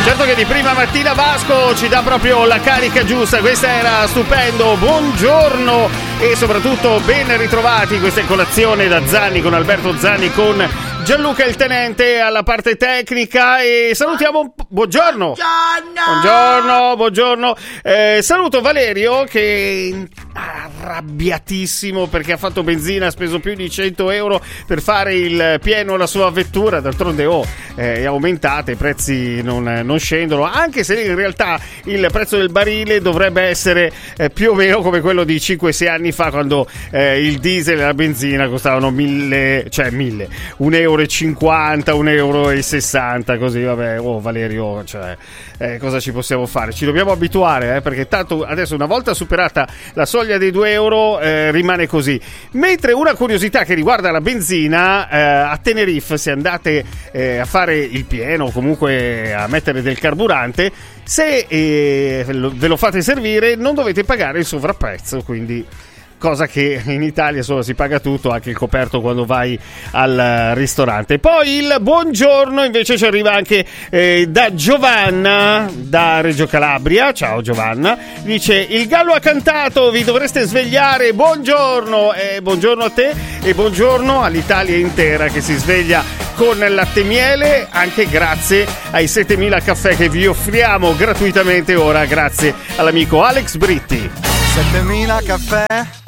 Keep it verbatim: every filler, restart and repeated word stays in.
Certo che di prima mattina Vasco ci dà proprio la carica giusta. Questa era stupendo. Buongiorno e soprattutto ben ritrovati. Questa è colazione da Zanni con Alberto Zanni, con Gianluca il tenente alla parte tecnica, e salutiamo. Buongiorno. Buongiorno, buongiorno. Eh, saluto Valerio che è arrabbiatissimo perché ha fatto benzina, ha speso più di cento euro per fare il pieno alla sua vettura. D'altronde oh, eh, è aumentata, i prezzi non, non scendono, anche se in realtà il prezzo del barile dovrebbe essere eh, più o meno come quello di cinque sei anni fa, quando eh, il diesel e la benzina costavano mille, cioè mille, un euro e cinquanta, un euro e sessanta, così. Vabbè, oh Valerio, cioè eh, cosa ci possiamo fare? Ci dobbiamo abituare, eh, perché tanto adesso, una volta superata la soglia dei due euro, eh, rimane così. Mentre una curiosità che riguarda la benzina, eh, a Tenerife, se andate eh, a fare il pieno o comunque a mettere del carburante, se eh, ve lo fate servire non dovete pagare il sovrapprezzo, quindi cosa che in Italia solo si paga tutto, anche il coperto quando vai al ristorante. Poi il buongiorno invece ci arriva anche eh, da Giovanna, da Reggio Calabria. Ciao Giovanna, dice: il gallo ha cantato, vi dovreste svegliare. Buongiorno, e buongiorno a te e buongiorno all'Italia intera che si sveglia con latte e miele, anche grazie ai settemila caffè che vi offriamo gratuitamente ora, grazie all'amico Alex Britti. settemila caffè